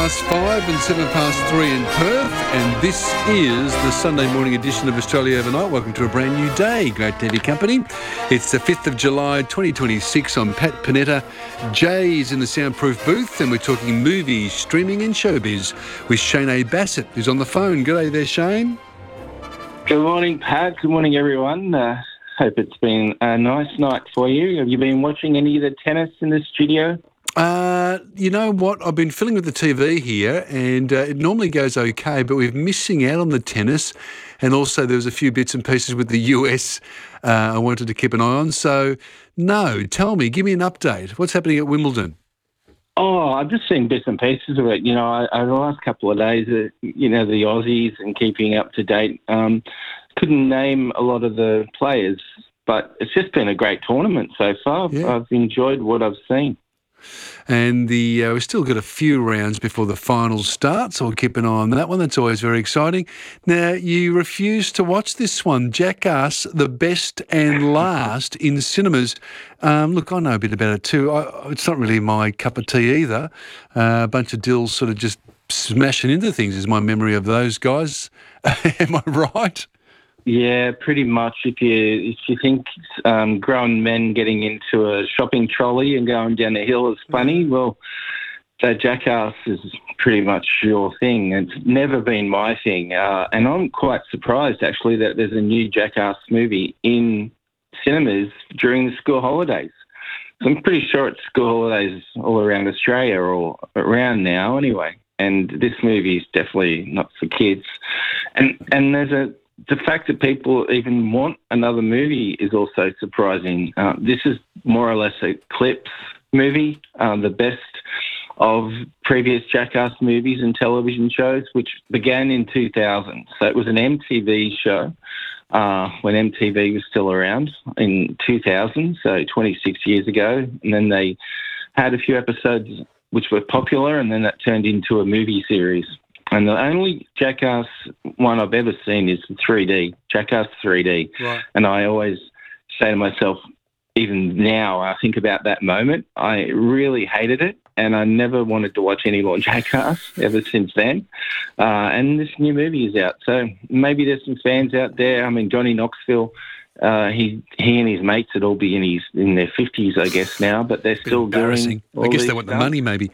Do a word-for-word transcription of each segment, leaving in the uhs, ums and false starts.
past five and seven past three in Perth, and this is the Sunday morning edition of Australia Overnight. Welcome to a brand new day. Great to have your company. It's the fifth of July, twenty twenty-six. I'm Pat Panetta. Jay's in the soundproof booth, and we're talking movies, streaming and showbiz with Shane A. Bassett, who's on the phone. G'day there, Shane. Good morning, Pat. Good morning, everyone. Uh, hope it's been a nice night for you. Have you been watching any of the tennis in the studio? Uh, you know what? I've been filling with the T V here, and uh, it normally goes okay, but we're missing out on the tennis, and also there was a few bits and pieces with the U S uh, I wanted to keep an eye on. So, no, tell me, give me an update. What's happening at Wimbledon? Oh, I've just seen bits and pieces of it. You know, I, over the last couple of days, uh, you know, the Aussies and keeping up to date. Um, couldn't name a lot of the players, but it's just been a great tournament so far. Yeah. I've enjoyed what I've seen. And the uh, we've still got a few rounds before the finals start, so we'll keep an eye on that one. That's always very exciting. Now, you refused to watch this one, Jackass, The Best and Last in cinemas. Um, look, I know a bit about it too. I, it's not really my cup of tea either. Uh, a bunch of dills sort of just smashing into things is my memory of those guys. Am I right? Yeah, pretty much. If you if you think um, grown men getting into a shopping trolley and going down a hill is funny, well, that Jackass is pretty much your thing. It's never been my thing, uh, and I'm quite surprised actually that there's a new Jackass movie in cinemas during the school holidays. So I'm pretty sure it's school holidays all around Australia or around now anyway. And this movie is definitely not for kids. And and there's a The fact that people even want another movie is also surprising. Uh, this is more or less a clips movie, uh, the best of previous Jackass movies and television shows, which began in two thousand. So it was an M T V show uh, when M T V was still around in two thousand, so twenty-six years ago. And then they had a few episodes which were popular, and then that turned into a movie series. And the only Jackass one I've ever seen is three D, Jackass three D. Right. And I always say to myself, even now, I think about that moment, I really hated it, and I never wanted to watch any more Jackass ever since then. Uh, and this new movie is out, so maybe there's some fans out there. I mean, Johnny Knoxville, uh, he he and his mates would all be in his in their fifties, I guess, now, but they're still doing all I guess these they want stuff. the money, maybe.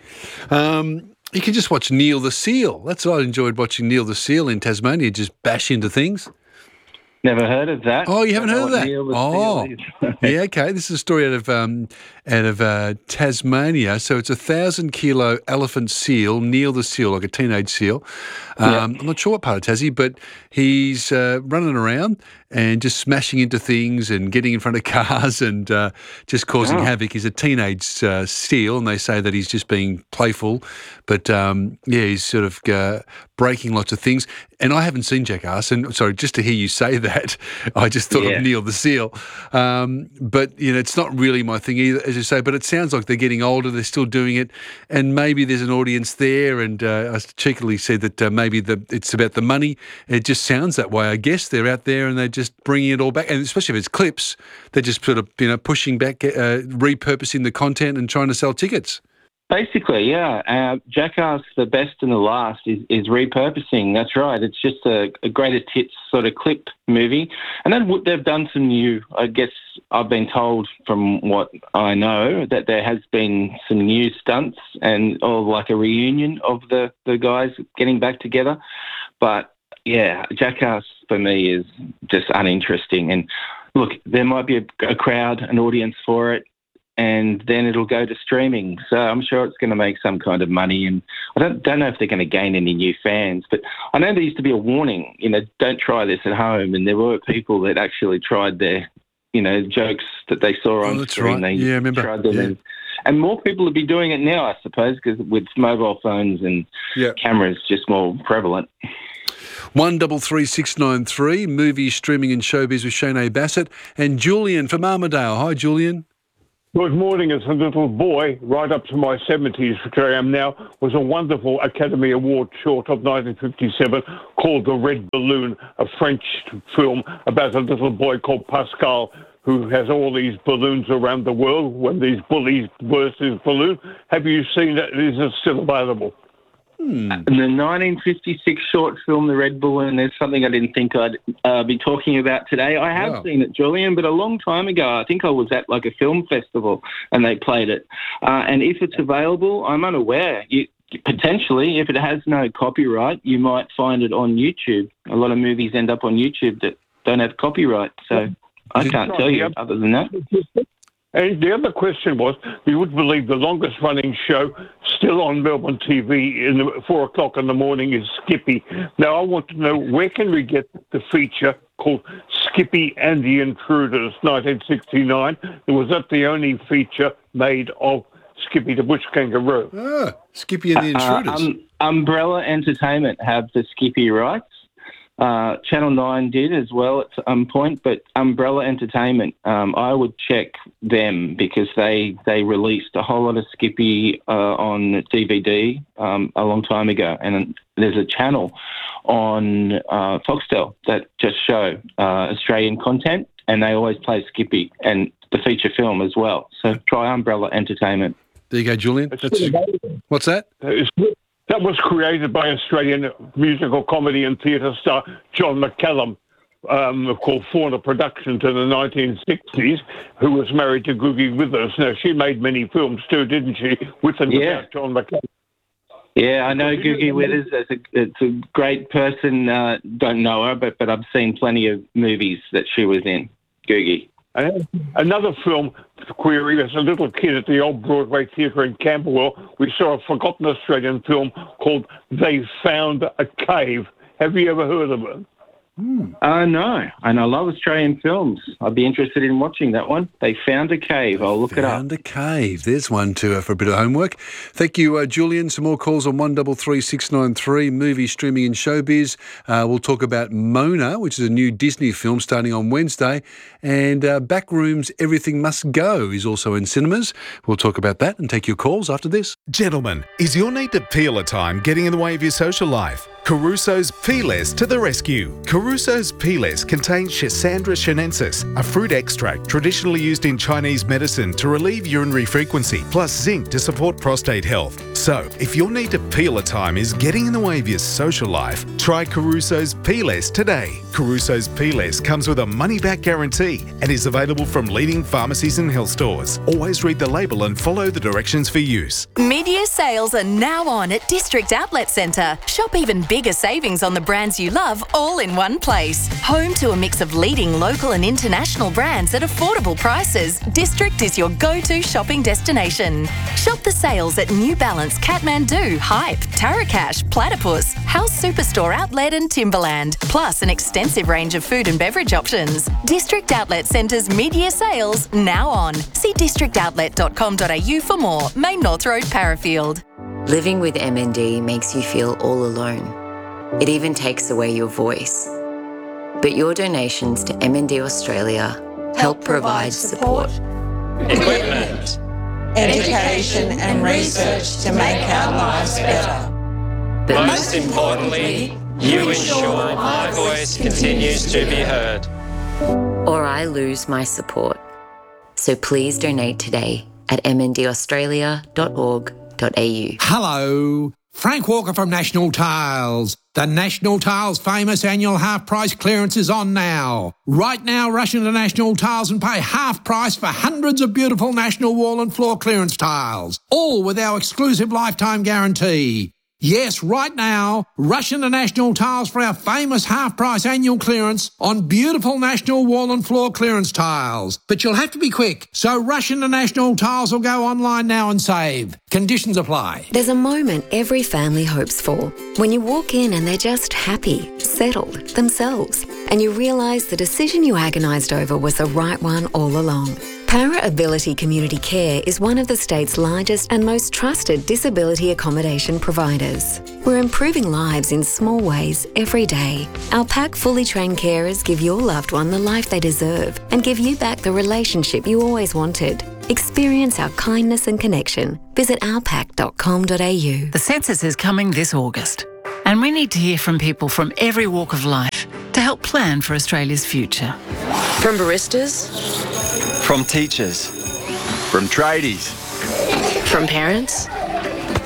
Um, You can just watch Neil the Seal. That's what I enjoyed watching Neil the Seal in Tasmania, just bash into things. Never heard of that. Oh, you haven't heard of that? Neil the Oh, Seal is. yeah, okay. This is a story out of um, out of uh, Tasmania. So it's a thousand kilo elephant seal, Neil the Seal, like a teenage seal. Um, Yeah. I'm not sure what part of Tassie, but he's uh, running around and just smashing into things and getting in front of cars and uh, just causing Oh. havoc. He's a teenage uh, seal, and they say that he's just being playful. But, um, yeah, he's sort of uh, breaking lots of things. And I haven't seen Jackass, and sorry, just to hear you say that, I just thought Yeah. of Neil the Seal. Um, but, you know, it's not really my thing either, as you say, but it sounds like they're getting older, they're still doing it, and maybe there's an audience there, and uh, I cheekily said that uh, maybe the, it's about the money. It just sounds that way. I guess they're out there and they're just bringing it all back, and especially if it's clips, they're just sort of, you know, pushing back, uh, repurposing the content and trying to sell tickets. Basically, yeah. Uh, Jackass, the best and the last, is, is repurposing. That's right. It's just a, a greatest hits sort of clip movie. And then they've done some new, I guess I've been told from what I know, that there has been some new stunts and or like a reunion of the, the guys getting back together. But, yeah, Jackass for me is just uninteresting. And, look, there might be a, a crowd, an audience for it, and then it'll go to streaming. So I'm sure it's going to make some kind of money. And I don't, don't know if they're going to gain any new fans. But I know there used to be a warning, you know, don't try this at home. And there were people that actually tried their, you know, jokes that they saw on Oh, that's screen. right. They Yeah, I remember. tried them. Yeah. And, and more people would be doing it now, I suppose, because with mobile phones and Yeah. cameras just more prevalent. One double three six nine three, movies, streaming and showbiz with Shane A. Bassett and Julian from Armidale. Hi, Julian. Good morning. As a little boy, right up to my seventies, which I am now, was a wonderful Academy Award short of nineteen fifty-seven called The Red Balloon, a French film about a little boy called Pascal who has all these balloons around the world when these bullies burst his balloon. Have you seen it? Is it still available? Hmm. In the nineteen fifty-six short film, The Red Balloon, there's something I didn't think I'd uh, be talking about today. I have Wow. seen it, Julian, but a long time ago. I think I was at like a film festival and they played it. Uh, and if it's available, I'm unaware. You, potentially, if it has no copyright, you might find it on YouTube. A lot of movies end up on YouTube that don't have copyright. So I can't tell you other than that. And the other question was, you would believe the longest running show still on Melbourne T V in the four o'clock in the morning is Skippy. Now, I want to know, where can we get the feature called Skippy and the Intruders, nineteen sixty-nine? Was that the only feature made of Skippy the Bush Kangaroo? Ah, Skippy and the Intruders. Uh, um, Umbrella Entertainment have the Skippy rights. Uh, Channel nine did as well at some point, but Umbrella Entertainment, um, I would check them because they, they released a whole lot of Skippy uh, on D V D um, a long time ago. And there's a channel on uh, Foxtel that just show uh, Australian content, and they always play Skippy and the feature film as well. So try Umbrella Entertainment. There you go, Julian. That's, what's that? It's That was created by Australian musical comedy and theatre star John McCallum, um, of called Fauna Productions in the nineteen sixties, who was married to Googie Withers. Now, she made many films too, didn't she, with and Yeah. without John McCallum? Yeah, I know Googie Withers. It's a, it's a great person. Uh, don't know her, but, but I've seen plenty of movies that she was in, Googie. And another film query, as a little kid at the old Broadway Theatre in Camberwell, we saw a forgotten Australian film called They Found a Cave. Have you ever heard of it? Hmm. Uh, no, and I love Australian films. I'd be interested in watching that one. They Found a Cave. I'll look it up. Found a Cave. There's one too uh, for a bit of homework. Thank you, uh, Julian. Some more calls on one double three six nine three. Movie streaming and showbiz. Uh, we'll talk about Mona, which is a new Disney film starting on Wednesday, and uh, Backrooms Everything Must Go is also in cinemas. We'll talk about that and take your calls after this. Gentlemen, is your need to peel a time getting in the way of your social life? Caruso's Peelers to the rescue. Caruso's Peelers contain Schisandra sinensis, a fruit extract traditionally used in Chinese medicine to relieve urinary frequency, plus zinc to support prostate health. So, if your need to peel a time is getting in the way of your social life, try Caruso's Peelers today. Caruso's Peelers comes with a money-back guarantee and is available from leading pharmacies and health stores. Always read the label and follow the directions for use. Mid-year sales are now on at District Outlet Centre. Shop even bigger savings on the brands you love all in one place. Home to a mix of leading local and international brands at affordable prices, District is your go-to shopping destination. Shop the sales at New Balance, Kathmandu, Hype, Tarakash, Platypus, House Superstore Outlet and Timberland, plus an extensive range of food and beverage options. District Outlet Centre's mid-year sales now on. See district outlet dot com dot a u for more. Main North Road, Parafield. Living with M N D makes you feel all alone. It even takes away your voice. But your donations to M N D Australia help provide support, equipment, education and research to make our lives better. But most importantly, you ensure my voice continues to be heard. or I lose my support. So please donate today at m n d australia dot org dot a u. Hello, Frank Walker from National Tiles. The National Tiles famous annual half price clearance is on now. Right now, rush into National Tiles and pay half price for hundreds of beautiful National wall and floor clearance tiles, all with our exclusive lifetime guarantee. Yes, right now, rush into National Tiles for our famous half-price annual clearance on beautiful National wall and floor clearance tiles. But you'll have to be quick, so rush into National Tiles or go online now and save. Conditions apply. There's a moment every family hopes for, when you walk in and they're just happy, settled, themselves, and you realise the decision you agonised over was the right one all along. Para Ability Community Care is one of the state's largest and most trusted disability accommodation providers. We're improving lives in small ways every day. Our PAC fully trained carers give your loved one the life they deserve and give you back the relationship you always wanted. Experience our kindness and connection. Visit our pac dot com dot a u. The census is coming this August, and we need to hear from people from every walk of life to help plan for Australia's future. From baristas, from teachers, from tradies, from parents,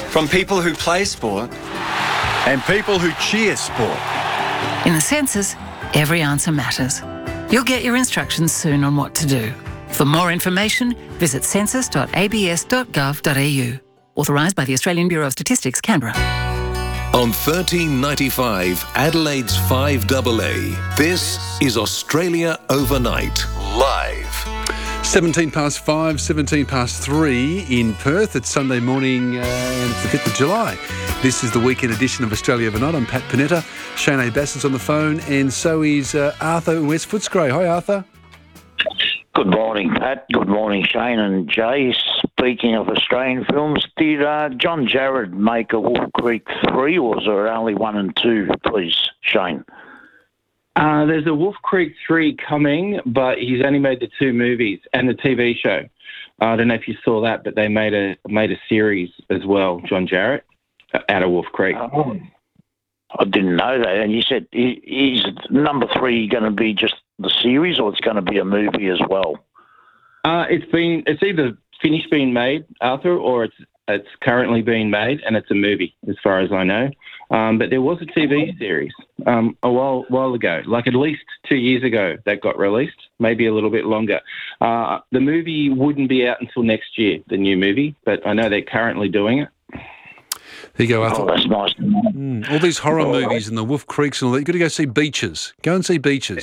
From people who play sport and people who cheer sport. In the census, every answer matters. You'll get your instructions soon on what to do. For more information, visit census dot a b s dot gov dot a u. Authorised by the Australian Bureau of Statistics, Canberra. On thirteen ninety-five, Adelaide's five A A, this is Australia Overnight, live. seventeen past five, seventeen past three in Perth. It's Sunday morning uh, and it's the fifth of July. This is the weekend edition of Australia Overnight. I'm Pat Panetta. Shane A. Bassett's on the phone, and so is uh, Arthur in West Footscray. Hi, Arthur. Good morning, Pat. Good morning, Shane and Jay. Speaking of Australian films, did uh, John Jarrett make a Wolf Creek three, or was there only one and two, please, Shane? Uh, there's a Wolf Creek three coming, but he's only made the two movies and the T V show. Uh, I don't know if you saw that, but they made a made a series as well, John Jarrett, out of Wolf Creek. Oh, I didn't know that. And you said he, he's number three going to be just the series, or it's going to be a movie as well? Uh, it's been it's either finished being made, Arthur, or it's it's currently being made, and it's a movie, as far as I know. Um, but there was a T V series um, a while while ago, like at least two years ago, that got released, maybe a little bit longer. Uh, the movie wouldn't be out until next year, the new movie, but I know they're currently doing it. There you go, Arthur. Oh, that's nice. Mm, all these horror Oh, movies and the Wolf Creeks and all that. You've got to go see Beaches. Go and see Beaches.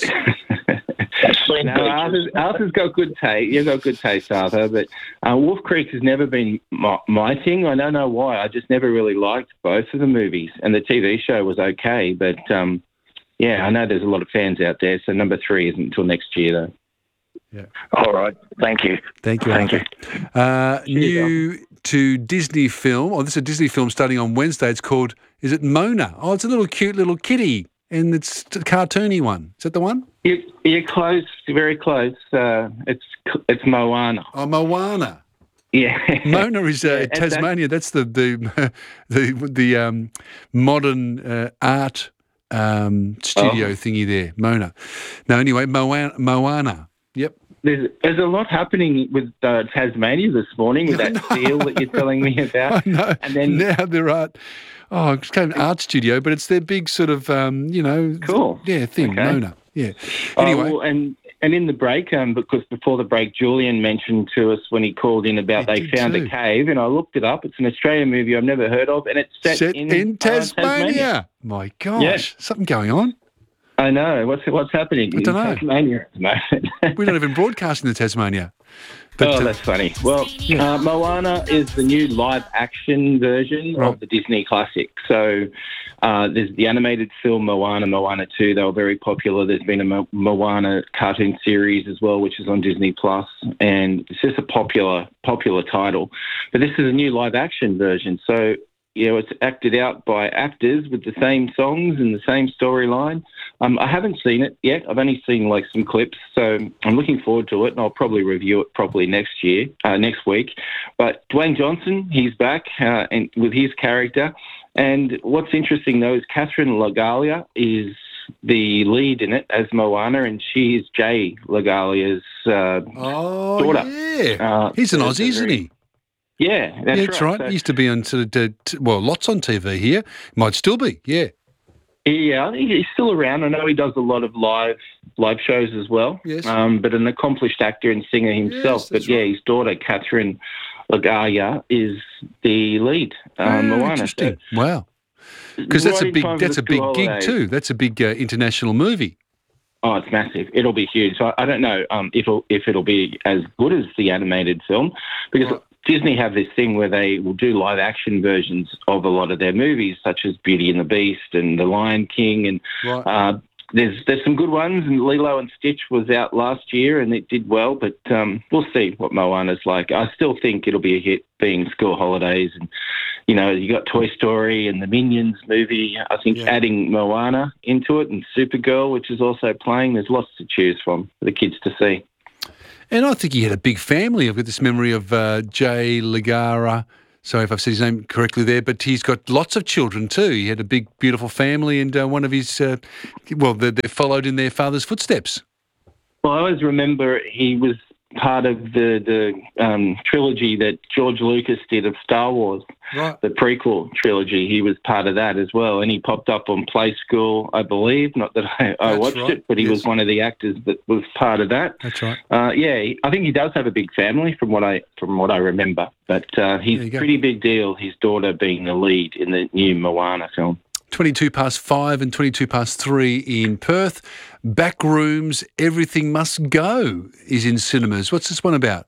No, Arthur's, Arthur's got good taste. You've got good taste, Arthur. But uh, Wolf Creek has never been my, my thing. I don't know why. I just never really liked both of the movies, and the T V show was okay. But um, yeah, I know there's a lot of fans out there. So number three isn't until next year, though. Yeah. All right. Thank you. Thank you, Thank Arthur. Uh, new to Disney film. Oh, this is a Disney film starting on Wednesday. It's called, is it Mona? Oh, it's a little cute little kitty, and it's a cartoony one. Is that the one? You, you're close, very close. Uh, it's it's Moana. Oh, Moana. Yeah. Mona is uh, Yeah, and Tasmania. That's the the the the um, modern uh, art um, studio Oh. thingy there. Mona. No, anyway, Moana. Moana. Yep. There's, there's a lot happening with uh, Tasmania this morning with that deal that you're telling me about. I know. And then now they're art. Oh, it's kind of an art studio, but it's their big sort of um, you know. Cool. Yeah, thing. Okay. Mona. Yeah. Oh, Anyway. well, and and in the break, um, because before the break, Julian mentioned to us when he called in about they did found too. a cave, and I looked it up. It's an Australian movie I've never heard of, and it's set, Set in, in, uh, Tasmania. My gosh, Yeah. something going on. I know. What's what's happening I in don't know. Tasmania at the moment? We're not even broadcasting the Tasmania. But, oh, uh, that's funny. Well, uh, Moana is the new live-action version Right. of the Disney classic. So uh, there's the animated film Moana, Moana two. They were very popular. There's been a Mo- Moana cartoon series as well, which is on Disney Plus, and it's just a popular popular title. But this is a new live-action version. So you know, it's acted out by actors with the same songs and the same storyline. Um, I haven't seen it yet. I've only seen like some clips, so I'm looking forward to it, and I'll probably review it properly next year, uh, next week. But Dwayne Johnson, he's back uh, and with his character. And what's interesting though is Catherine Lagalia is the lead in it as Moana, and she is Jay Lagalia's uh, oh, daughter. yeah. Uh, He's an so Aussie, it's a isn't very- he? Yeah, that's yeah, that's right. right. He used to be on sort of, t- t- well, lots on T V here. Might still be, yeah. Yeah, I think he's still around. I know he does a lot of live live shows as well. Yes. Um, but an accomplished actor and singer himself. Yes, but that's yeah, right. his daughter, Catherine Lagalia, is the lead. Um, Oh, Moana. interesting. So Wow. Because that's right a in big time for that's the a big school gig holidays. too. That's a big uh, international movie. Oh, it's massive. It'll be huge. So I don't know um, if it'll, if it'll be as good as the animated film, because Right. Disney have this thing where they will do live action versions of a lot of their movies, such as Beauty and the Beast and The Lion King, and Right. uh, there's there's some good ones. And Lilo and Stitch was out last year, and it did well. But um, we'll see what Moana's like. I still think it'll be a hit, being school holidays, and you know, you got Toy Story and the Minions movie. I think Yeah. adding Moana into it, and Supergirl, which is also playing. There's lots to choose from for the kids to see. And I think he had a big family. I've got this memory of uh, Jay Legara. Sorry if I've said his name correctly there, but he's got lots of children too. He had a big, beautiful family, and uh, one of his, uh, well, they, they followed in their father's footsteps. Well, I always remember he was part of the the um, trilogy that George Lucas did of Star Wars, right. the prequel trilogy. He was part of that as well, and he popped up on Play School, I believe. Not that I, I watched right. it, but he yes. was one of the actors that was part of that. That's right. Uh, yeah, he, I think he does have a big family, from what I from what I remember. But uh, he's a pretty big deal. His daughter being the lead in the new Moana film. twenty-two past five and twenty-two past three in Perth. Backrooms, Everything Must Go is in cinemas. What's this one about?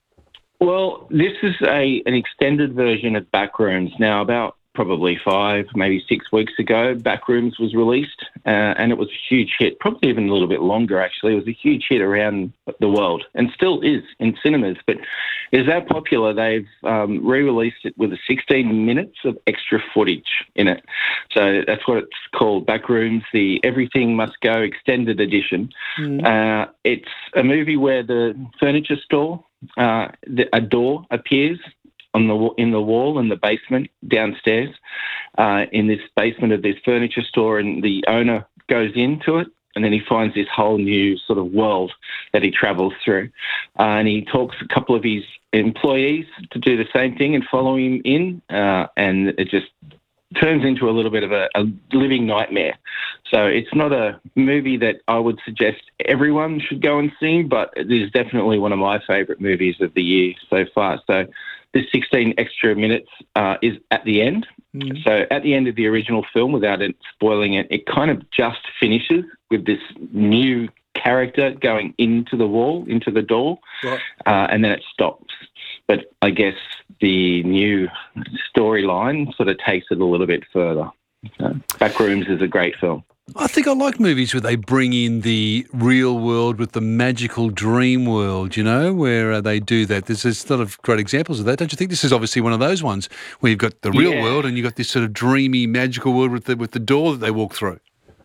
Well, this is a an extended version of Backrooms. Now, about probably five, maybe six weeks ago, Backrooms was released, uh, and it was a huge hit, probably even a little bit longer, actually. It was a huge hit around the world, and still is in cinemas. But it's that popular, they've um, re-released it with sixteen minutes of extra footage in it. So that's what it's called, Backrooms, the Everything Must Go extended edition. Mm. Uh, it's a movie where the furniture store, uh, the, a door appears on the in the wall in the basement downstairs, uh, in this basement of this furniture store, and the owner goes into it, and then he finds this whole new sort of world that he travels through. Uh, and he talks a couple of his employees to do the same thing and follow him in, uh, and it just turns into a little bit of a, a living nightmare. So it's not a movie that I would suggest everyone should go and see, but it is definitely one of my favourite movies of the year so far. So this sixteen extra minutes uh, is at the end. Mm. So at the end of the original film, without it spoiling it, it kind of just finishes with this new character going into the wall, into the door, right. uh, and then it stops. But I guess the new storyline sort of takes it a little bit further. So Backrooms is a great film. I think I like movies where they bring in the real world with the magical dream world, you know, where uh, they do that. There's a lot of great examples of that, don't you think? This is obviously one of those ones where you've got the real yeah. world and you've got this sort of dreamy, magical world with the with the door that they walk through.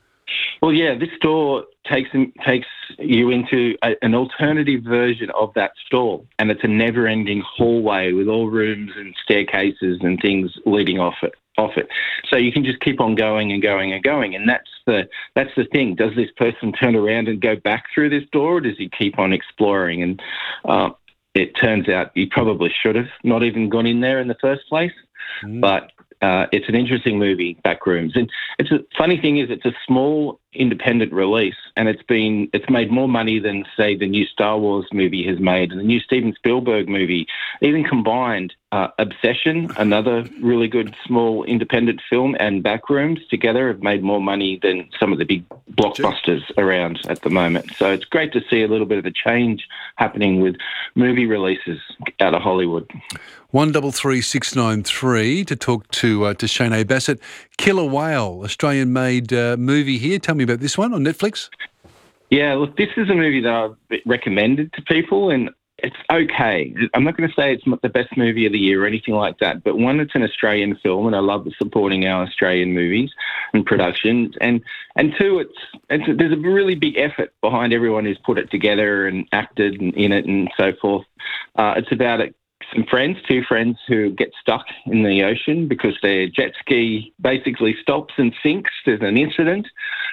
Well, yeah, this store takes takes you into a, an alternative version of that store, and it's a never-ending hallway with all rooms and staircases and things leading off it. Off it, so you can just keep on going and going and going, and that's the that's the thing. Does this person turn around and go back through this door, or does he keep on exploring? And uh, it turns out he probably should have not even gone in there in the first place. Mm. But uh, it's an interesting movie, Backrooms, and it's a funny thing is it's a small independent release, and it's been it's made more money than say the new Star Wars movie has made, and the new Steven Spielberg movie, even combined. Uh, Obsession, another really good small independent film, and Backrooms together have made more money than some of the big blockbusters around at the moment. So it's great to see a little bit of a change happening with movie releases out of Hollywood. One double three six nine three to talk to uh, to Shane A. Bassett. Killer Whale, Australian-made uh, movie here. Tell me about this one on Netflix. Yeah, look, this is a movie that I've recommended to people, and it's okay. I'm not going to say it's the best movie of the year or anything like that, but one, it's an Australian film, and I love supporting our Australian movies and productions. And and two, it's, it's there's a really big effort behind everyone who's put it together and acted in it and so forth. Uh, it's about a, some friends, two friends who get stuck in the ocean because their jet ski basically stops and sinks. There's an incident.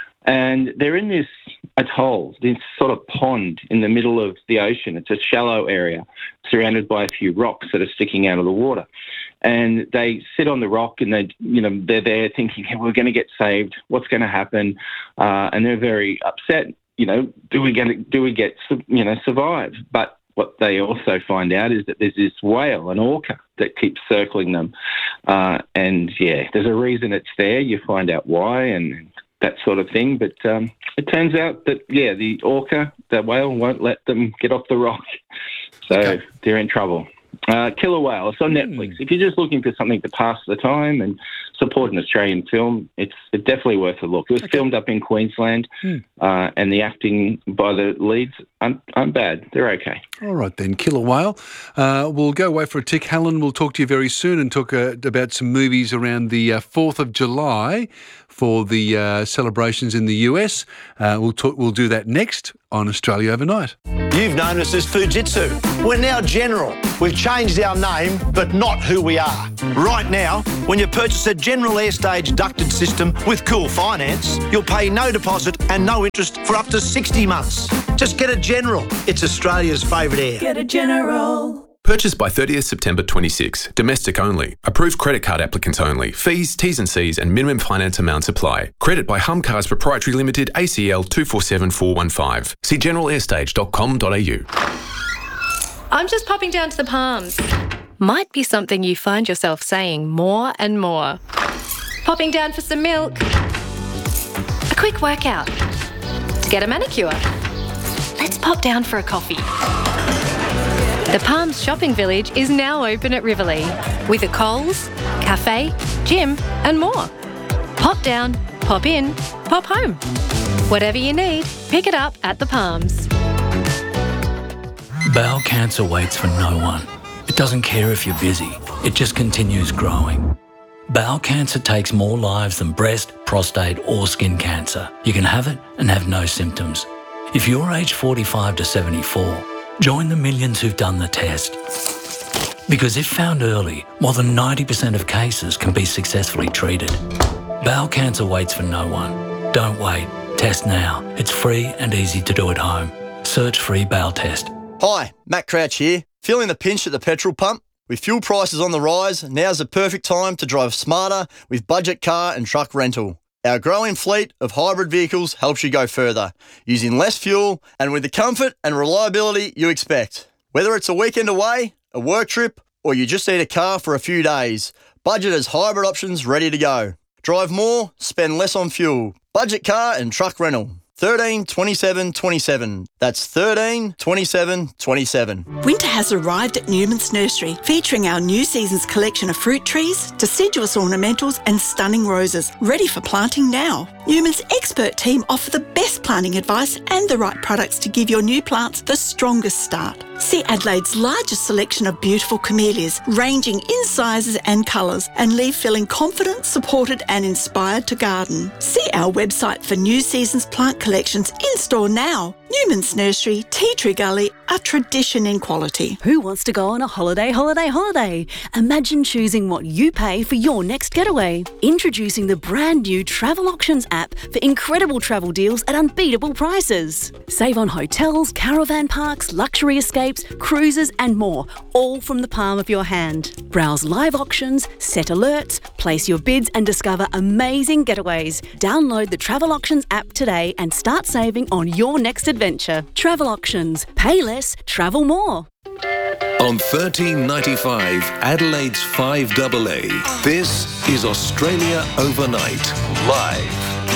And they're in this atoll, this sort of pond in the middle of the ocean. It's a shallow area surrounded by a few rocks that are sticking out of the water. And they sit on the rock and they, you know, they're there thinking, hey, we're going to get saved. What's going to happen? Uh, and they're very upset. You know, do we get, do we get, you know, survive? But what they also find out is that there's this whale, an orca, that keeps circling them. Uh, and yeah, there's a reason it's there. You find out why and that sort of thing. But um, it turns out that, yeah, the orca, the whale, won't let them get off the rock. So okay. They're in trouble. Uh, Killer Whale. It's on Netflix. Mm. If you're just looking for something to pass the time and support an Australian film, it's, it's definitely worth a look. It was okay. filmed up in Queensland, mm. uh, and the acting by the leads aren't, aren't bad. They're okay. All right then, Killer Whale. Uh, we'll go away for a tick. Helen, we'll talk to you very soon and talk uh, about some movies around the uh, fourth of July for the uh, celebrations in the U S. Uh, we'll talk, we'll do that next on Australia Overnight. You've known us as Fujitsu. We're now General. We've changed our name, but not who we are. Right now, when you purchase a General Airstage ducted system with Cool Finance, you'll pay no deposit and no interest for up to sixty months. Just get a General. It's Australia's favourite air. Get a General. Purchased by thirtieth September twenty-six. Domestic only. Approved credit card applicants only. Fees, T's and C's and minimum finance amounts apply. Credit by Hum Cars Proprietary Limited, A C L two four seven four one five. See general airstage dot com dot a u. I'm just popping down to the Palms. Might be something you find yourself saying more and more. Popping down for some milk. A quick workout. To get a manicure. Let's pop down for a coffee. The Palms Shopping Village is now open at Riverlea with a Coles, cafe, gym and more. Pop down, pop in, pop home. Whatever you need, pick it up at the Palms. Bowel cancer waits for no one. It doesn't care if you're busy. It just continues growing. Bowel cancer takes more lives than breast, prostate or skin cancer. You can have it and have no symptoms. If you're aged forty-five to seventy-four, join the millions who've done the test. Because if found early, more than ninety percent of cases can be successfully treated. Bowel cancer waits for no one. Don't wait. Test now. It's free and easy to do at home. Search free bowel test. Hi, Matt Crouch here. Feeling the pinch at the petrol pump? With fuel prices on the rise, now's the perfect time to drive smarter with budget car and truck rental. Our growing fleet of hybrid vehicles helps you go further, using less fuel and with the comfort and reliability you expect. Whether it's a weekend away, a work trip, or you just need a car for a few days, Budget has hybrid options ready to go. Drive more, spend less on fuel. Budget car and truck rental. thirteen twenty-seven twenty-seven. That's thirteen twenty-seven twenty-seven. Winter has arrived at Newman's Nursery, featuring our new season's collection of fruit trees, deciduous ornamentals and stunning roses, ready for planting now. Newman's expert team offer the best planting advice and the right products to give your new plants the strongest start. See Adelaide's largest selection of beautiful camellias, ranging in sizes and colours, and leave feeling confident, supported and inspired to garden. See our website for new season's plant collections in store now. Newman's Nursery, Tea Tree Gully, a tradition in quality. Who wants to go on a holiday, holiday, holiday? Imagine choosing what you pay for your next getaway. Introducing the brand new Travel Auctions app for incredible travel deals at unbeatable prices. Save on hotels, caravan parks, luxury escapes, cruises and more, all from the palm of your hand. Browse live auctions, set alerts, place your bids and discover amazing getaways. Download the Travel Auctions app today and start saving on your next adventure. Travel Auctions. Pay less, travel more. On thirteen ninety-five, Adelaide's five A A, this is Australia Overnight, live.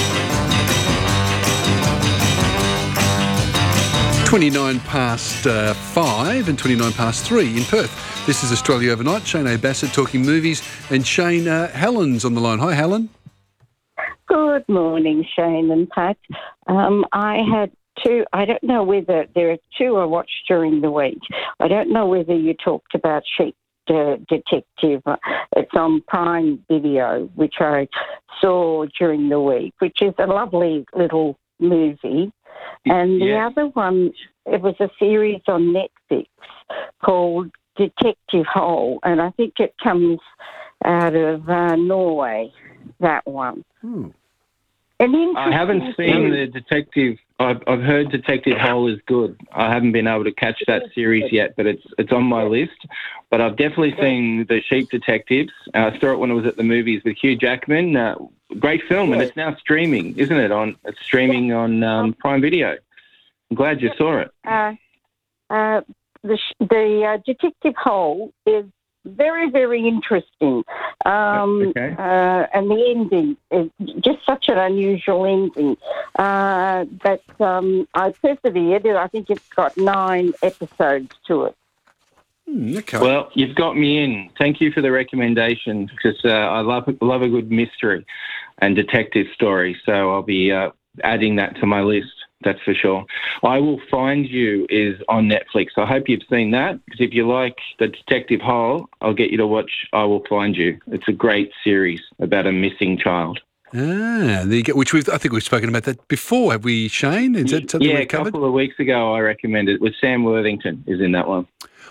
twenty-nine past uh, five and twenty-nine past three in Perth. This is Australia Overnight. Shane A. Bassett talking movies. And Shane, uh, Helen's on the line. Hi, Helen. Good morning, Shane and Pat. Um, I had two, I don't know whether, there are two I watched during the week. I don't know whether you talked about Sheep uh, Detective. It's on Prime Video, which I saw during the week, which is a lovely little movie. And the yeah. other one, it was a series on Netflix called Detective Hole, and I think it comes out of uh, Norway, that one. Hmm. I haven't seen the Detective. I've, I've heard Detective Hole is good. I haven't been able to catch that series yet, but it's it's on my list. But I've definitely seen the Sheep Detectives. Uh, I saw it when I was at the movies with Hugh Jackman. Uh, great film, and it's now streaming, isn't it? On it's streaming on um, Prime Video. I'm glad you saw it. Uh, uh, the the uh, Detective Hole is very, very interesting. Um, okay. uh, and the ending is just such an unusual ending. Uh, but um, I persevered. I think it's got nine episodes to it. Okay. Well, you've got me in. Thank you for the recommendation, because uh, I love love a good mystery and detective story. So I'll be uh, adding that to my list. That's for sure. I Will Find You is on Netflix. I hope you've seen that, because if you like the Detective Hole, I'll get you to watch I Will Find You. It's a great series about a missing child. Ah, there you go. Which we've, I think we've spoken about that before. Have we, Shane? Is that something yeah, we a covered? couple of weeks ago I recommended it with Sam Worthington is in that one.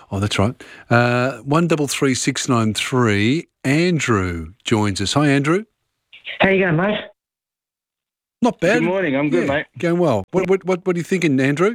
Oh, that's right. Uh, one double three six nine three. Andrew joins us. Hi, Andrew. How you going, mate? Not bad. Good morning. I'm good, Yeah, mate. Going well. What, what, what, what are you thinking, Andrew?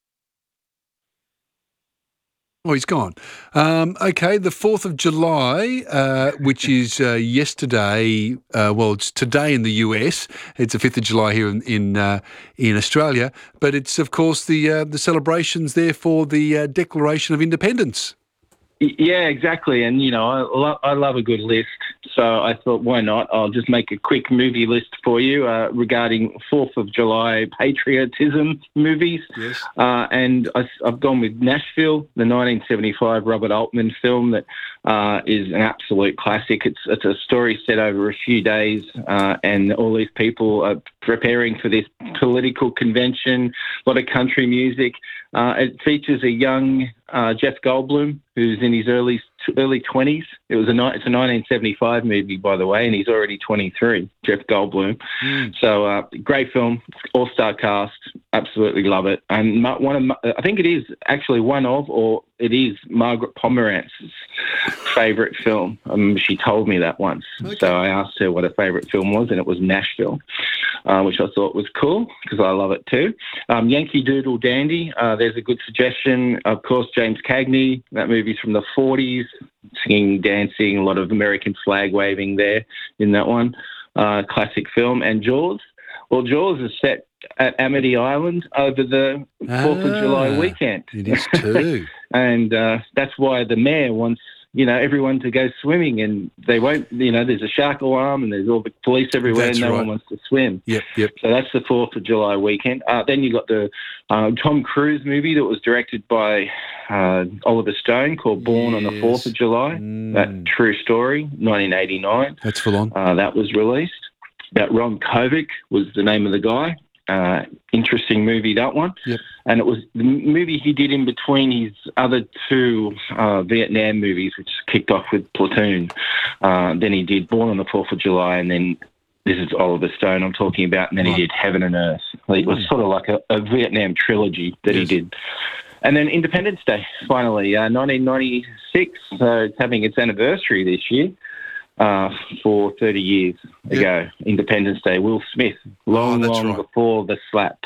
Oh, he's gone. Um, okay, the fourth of July, uh, which is uh, yesterday, uh, well, it's today in the U S. It's the fifth of July here in in, uh, in Australia. But it's, of course, the uh, the celebrations there for the uh, Declaration of Independence. Yeah, exactly. And, you know, I, lo- I love a good list. So I thought, why not? I'll just make a quick movie list for you uh, regarding fourth of July patriotism movies. Yes. Uh, and I, I've gone with Nashville, the nineteen seventy-five Robert Altman film that uh, is an absolute classic. It's, it's a story set over a few days uh, and all these people are preparing for this political convention, a lot of country music. Uh, it features a young uh, Jeff Goldblum who's in his early early twenties. It was a ni- it's a nineteen seventy-five movie, by the way, and he's already twenty-three. Jeff Goldblum. Mm. So uh, great film, all star cast. Absolutely love it. And ma- one of my, I think it is actually one of, or it is Margaret Pomerantz's favourite film. Um, she told me that once. Okay. So I asked her what her favourite film was, and it was Nashville, uh, which I thought was cool because I love it too. Um, Yankee Doodle Dandy, uh, there's a good suggestion. Of course, James Cagney, that movie's from the forties, singing, dancing, a lot of American flag waving there in that one. Uh, classic film. And Jaws, well, Jaws is set at Amity Island over the fourth of July Ah, weekend. It is too. And uh, that's why the mayor wants, you know, everyone to go swimming, and they won't, you know, there's a shark alarm and there's all the police everywhere That's and no right. one wants to swim. Yep, yep. So that's the fourth of July weekend. Uh, then you got the uh, Tom Cruise movie that was directed by uh, Oliver Stone called Born on the fourth of July. Mm. That true story, nineteen eighty-nine. That's full on. Uh, that was released. That Ron Kovic was the name of the guy. Uh, interesting movie, that one. Yep. And it was the movie he did in between his other two uh, Vietnam movies, which kicked off with Platoon. Uh, then he did Born on the fourth of July, and then this is Oliver Stone I'm talking about, and then Right. he did Heaven and Earth. It was Mm. sort of like a, a Vietnam trilogy that Yes. he did. And then Independence Day, finally, uh, nineteen ninety-six. So it's having its anniversary this year. Uh, for thirty years ago, Independence Day. Will Smith, long, Oh, that's long right. before the slap.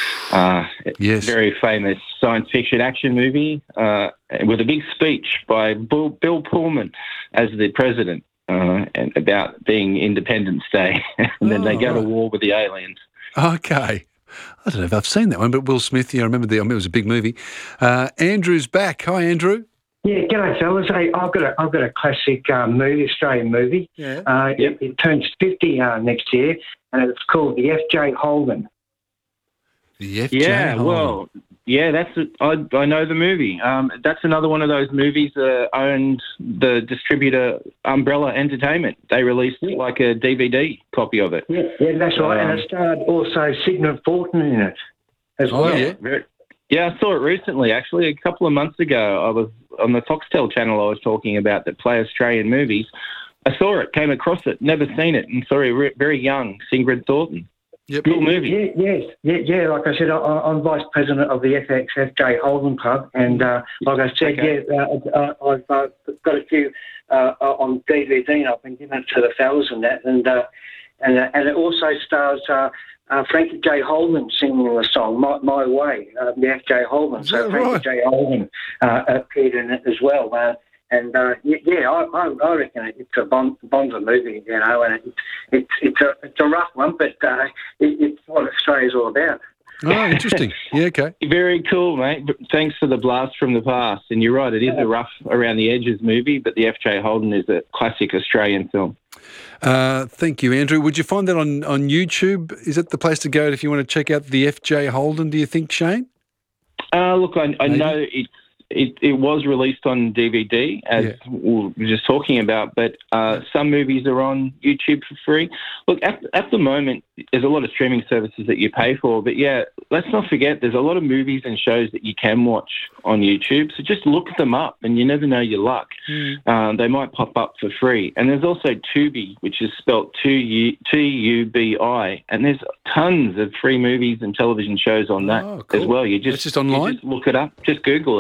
Uh, Yes. Very famous science fiction action movie uh, with a big speech by Bill, Bill Pullman as the president uh, and about being Independence Day. And then they Oh, go to right. war with the aliens. Okay. I don't know if I've seen that one, but Will Smith, yeah, I remember the, I mean, it was a big movie. Uh, Andrew's back. Hi, Andrew. Yeah, g'day, fellas. Hey, I've got a, I've got a classic um, movie, Australian movie. Yeah. Uh, it, it turns fifty uh, next year, and it's called The F J Holden. The F J Yeah, Holden. well, yeah, that's a, I, I know the movie. Um, that's another one of those movies that owned the distributor Umbrella Entertainment. They released like a D V D copy of it. Yeah, yeah, that's right. Um, and it starred also Signa Fortin in it as Oh, well. yeah. Very- Yeah, I saw it recently, actually. A couple of months ago, I was on the Foxtel channel I was talking about that play Australian movies. I saw it, came across it, never seen it, and saw a re- very young Sigrid Thornton. Yep. Cool movie. Yeah, yes, yeah, yeah. Like I said, I, I'm vice president of the F X F J Holden Club, and uh, like I said, Okay. yeah, uh, uh, I've uh, got a few uh, on D V D, and I've been giving it to the fellas and that, and uh, and uh, and it also stars uh, uh, Frankie J. Holden singing the song "My, My Way," uh, the F J Holden. Is So that Frankie right? J. Holden uh, appeared in it as well. Uh, And uh, y- yeah, I, I, I reckon it's a Bond, Bonza movie, you know, and it's it's it's a it's a rough one, but uh, it, it's what Australia's all about. Oh, interesting. Yeah, okay. Very cool, mate. But thanks for the blast from the past. And you're right, it is a rough around the edges movie, but the F J Holden is a classic Australian film. Uh, thank you, Andrew. Would you find that on, on YouTube? Is it the place to go if you want to check out the F J Holden, do you think, Shane? Uh, look, I, I Maybe. know it's It, it was released on D V D, as Yeah. we were just talking about, but uh, some movies are on YouTube for free. Look, at, at the moment, there's a lot of streaming services that you pay for, but yeah, let's not forget there's a lot of movies and shows that you can watch on YouTube, so just look them up, and you never know your luck. Mm. Um, they might pop up for free. And there's also Tubi, which is spelt T U B I, and there's tons of free movies and television shows on that Oh, cool. as well. You just, That's just online? you just look it up, just Google it, and it'll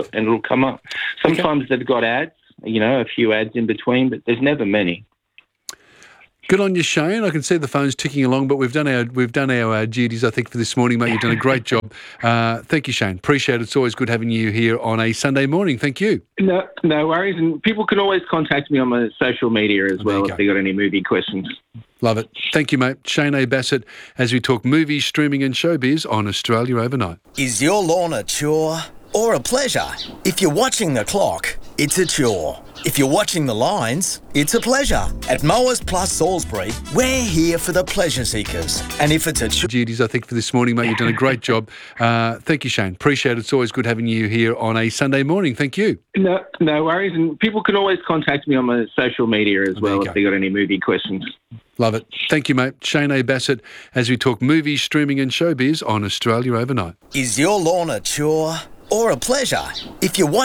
come up. Sometimes they've got ads, you know, a few ads in between, but there's never many. Good on you, Shane. I can see the phone's ticking along, but we've done our we've done our uh, duties, I think, for this morning, mate. You've done a great job. Uh, thank you, Shane. Appreciate it. It's always good having you here on a Sunday morning. Thank you. No, no worries. And people can always contact me on my social media as Oh, well there you if go. they got any movie questions. Love it. Thank you, mate. Shane A. Bassett, as we talk movies, streaming and showbiz on Australia Overnight. Is your lawn a chore or a pleasure? If you're watching the clock, it's a chore. If you're watching the lines, it's a pleasure. At Mowers Plus Salisbury, we're here for the pleasure seekers. And if it's a chore... Duties, I think, for this morning, mate. You've done a great job. Uh, thank you, Shane. Appreciate it. It's always good having you here on a Sunday morning. Thank you. No, no worries. And people can always contact me on my social media as Oh, there well you if go. they got any movie questions. Love it. Thank you, mate. Shane A. Bassett, as we talk movies, streaming and showbiz on Australia Overnight. Is your lawn a chore or a pleasure? If you're watching...